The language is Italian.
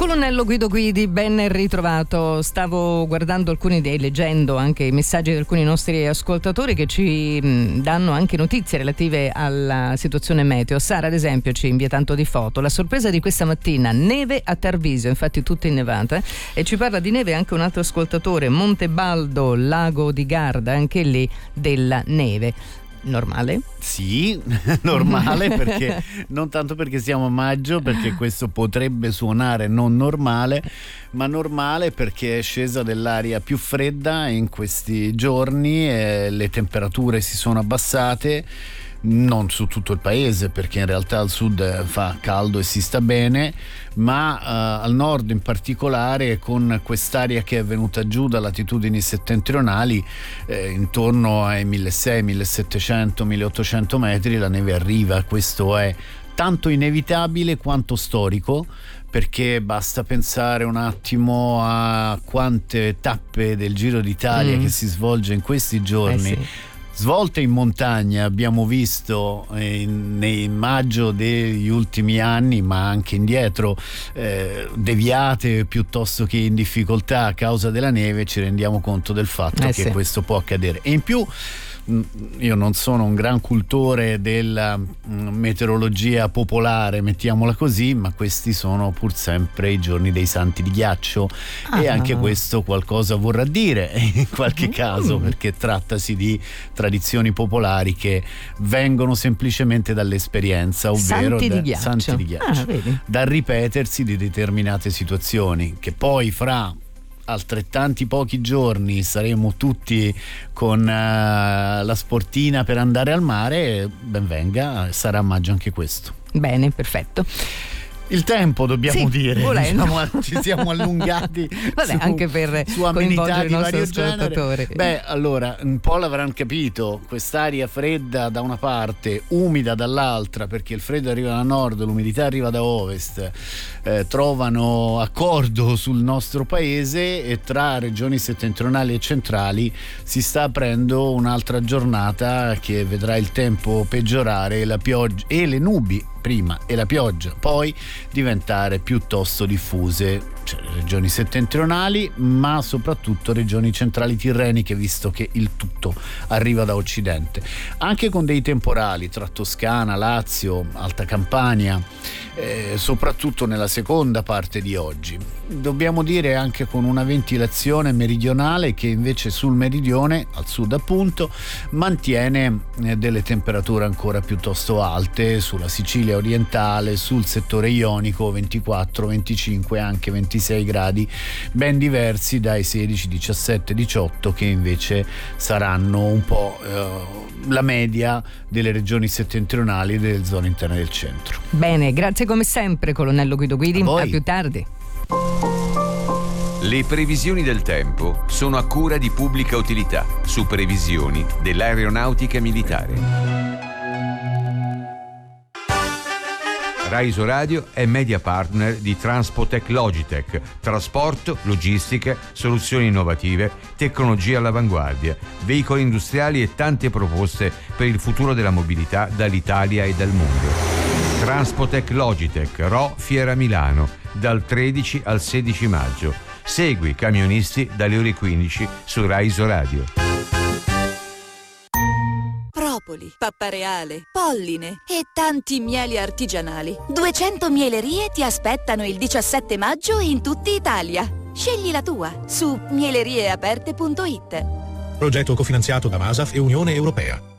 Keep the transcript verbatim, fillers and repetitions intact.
Colonnello Guido Guidi, ben ritrovato. Stavo guardando alcuni dei, leggendo anche i messaggi di alcuni nostri ascoltatori che ci mh, danno anche notizie relative alla situazione meteo. Sara, ad esempio, ci invia tanto di foto. La sorpresa di questa mattina, neve a Tarvisio, infatti tutta innevata, e ci parla di neve anche un altro ascoltatore, Montebaldo, Lago di Garda, anche lì della neve. Normale? Sì, normale, perché non tanto perché siamo a maggio, perché questo potrebbe suonare non normale, ma normale perché è scesa dell'aria più fredda in questi giorni e le temperature si sono abbassate. Non su tutto il paese, perché in realtà al sud fa caldo e si sta bene, ma uh, al nord in particolare, con quest'aria che è venuta giù da latitudini settentrionali, eh, intorno ai milleseicento, millesettecento, milleottocento metri, la neve arriva. Questo è tanto inevitabile quanto storico, perché basta pensare un attimo a quante tappe del Giro d'Italia mm. che si svolge in questi giorni. Eh sì. Svolte in montagna abbiamo visto in, nei maggio degli ultimi anni, ma anche indietro, eh, deviate piuttosto che in difficoltà a causa della neve. Ci rendiamo conto del fatto eh che sì. questo può accadere. E in più, io non sono un gran cultore della meteorologia popolare, mettiamola così, ma questi sono pur sempre i giorni dei santi di ghiaccio ah. e anche questo qualcosa vorrà dire in qualche mm. caso, perché trattasi di tradizioni popolari che vengono semplicemente dall'esperienza, ovvero santi da, di ghiaccio, santi di ghiaccio ah, vedi. dal ripetersi di determinate situazioni, che poi fra altrettanti pochi giorni saremo tutti con uh, la sportina per andare al mare. Ben venga, sarà a maggio anche questo. Bene, perfetto. Il tempo, dobbiamo sì, dire, diciamo, ci siamo allungati Vabbè, su, anche per su amenità di vario ascoltatori. genere. Beh, allora, un po' l'avranno capito, quest'aria fredda da una parte, umida dall'altra, perché il freddo arriva da nord, l'umidità arriva da ovest, eh, trovano accordo sul nostro paese, e tra regioni settentrionali e centrali si sta aprendo un'altra giornata che vedrà il tempo peggiorare e la pioggia e le nubi prima e la pioggia poi diventare piuttosto diffuse, cioè regioni settentrionali, ma soprattutto regioni centrali tirreniche, visto che il tutto arriva da occidente, anche con dei temporali tra Toscana, Lazio, Alta Campania, eh, soprattutto nella seconda parte di oggi. Dobbiamo dire anche con una ventilazione meridionale che invece sul meridione, al sud appunto, mantiene eh, delle temperature ancora piuttosto alte sulla Sicilia orientale, sul settore ionico ventiquattro, venticinque, anche ventisei gradi, ben diversi dai sedici, diciassette, diciotto che invece saranno un po' eh, la media delle regioni settentrionali e delle zone interne del centro. Bene, grazie come sempre, colonnello Guido Guidi. A, a più tardi. Le previsioni del tempo sono a cura di Pubblica Utilità, su previsioni dell'aeronautica militare. Raiso Radio è media partner di Transpotec Logitech, trasporto, logistica, soluzioni innovative, tecnologia all'avanguardia, veicoli industriali e tante proposte per il futuro della mobilità dall'Italia e dal mondo. Transpotec Logitech, Ro Fiera Milano, dal tredici al sedici maggio. Segui Camionisti dalle ore quindici su Raiso Radio. Propoli, pappareale, polline e tanti mieli artigianali. duecento mielerie ti aspettano il diciassette maggio in tutta Italia. Scegli la tua su mielerieaperte punto it. Progetto cofinanziato da Masaf e Unione Europea.